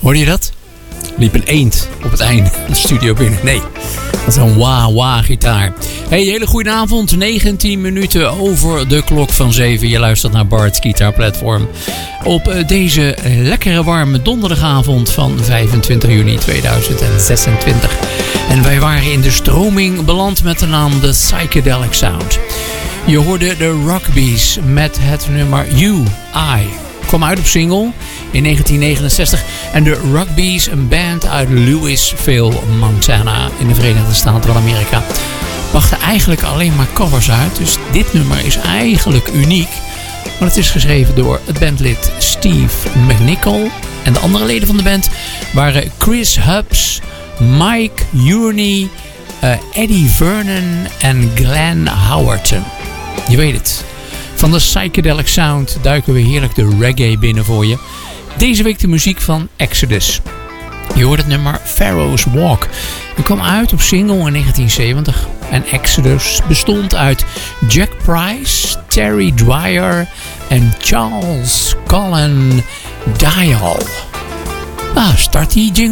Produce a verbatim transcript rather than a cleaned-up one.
Hoorde je dat? Liep een eend op het einde van de studio binnen. Nee, dat is een wah-wah gitaar. Hey, hele goede avond. negentien minuten over de klok van zeven. Je luistert naar Bart's Guitar Platform. Op deze lekkere warme donderdagavond van vijfentwintig juni tweeduizend zesentwintig. En wij waren in de stroming beland met de naam The Psychedelic Sound. Je hoorde de Rockbees met het nummer You, I. Kwam uit op single in negentien negenenzestig. En de Rockbees, een band uit Louisville, Montana in de Verenigde Staten van Amerika, brachten eigenlijk alleen maar covers uit. Dus dit nummer is eigenlijk uniek. Want het is geschreven door het bandlid Steve McNichol. En de andere leden van de band waren Chris Hubbs, Mike Urney, uh, Eddie Vernon en Glenn Howerton. Je weet het. Van de Psychedelic Sound duiken we heerlijk de reggae binnen voor je. Deze week de muziek van Exodus. Je hoort het nummer Pharaoh's Walk. Het kwam uit op single in negentien zeventig. En Exodus bestond uit Jack Price, Terry Dwyer en Charles Colin Dial. Ah, start die jingle.